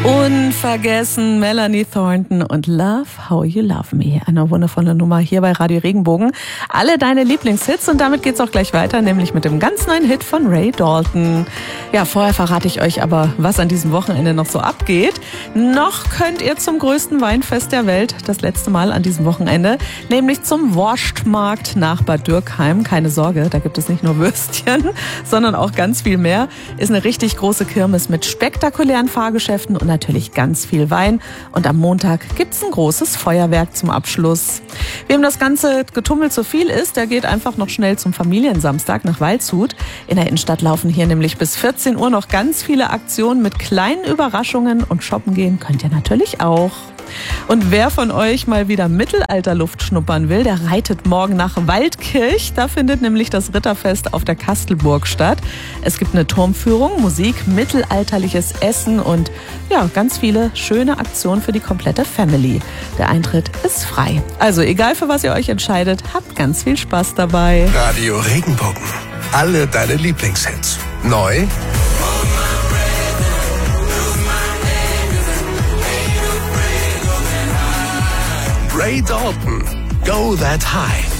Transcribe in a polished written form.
Unvergessen Melanie Thornton und Love How You Love Me. Eine wundervolle Nummer hier bei Radio Regenbogen. Alle deine Lieblingshits und damit geht's auch gleich weiter, nämlich mit dem ganz neuen Hit von Ray Dalton. Ja, vorher verrate ich euch aber, was an diesem Wochenende noch so abgeht. Noch könnt ihr zum größten Weinfest der Welt, das letzte Mal an diesem Wochenende, nämlich zum Wurstmarkt nach Bad Dürkheim. Keine Sorge, da gibt es nicht nur Würstchen, sondern auch ganz viel mehr. Ist eine richtig große Kirmes mit spektakulären Fahrgeschäften und natürlich ganz viel Wein. Und am Montag gibt's ein großes Feuerwerk zum Abschluss. Wem das ganze Getummel zu viel ist, der geht einfach noch schnell zum Familiensamstag nach Waldshut. In der Innenstadt laufen hier nämlich bis 14 Uhr noch ganz viele Aktionen mit kleinen Überraschungen und shoppen gehen könnt ihr natürlich auch. Und wer von euch mal wieder Mittelalterluft schnuppern will, der reitet morgen nach Waldkirch. Da findet nämlich das Ritterfest auf der Kastelburg statt. Es gibt eine Turmführung, Musik, mittelalterliches Essen und ja, ganz viele schöne Aktionen für die komplette Family. Der Eintritt ist frei. Also egal für was ihr euch entscheidet, habt ganz viel Spaß dabei. Radio Regenbogen. Alle deine Lieblingshits. Neu Ray Dalton, Go That High.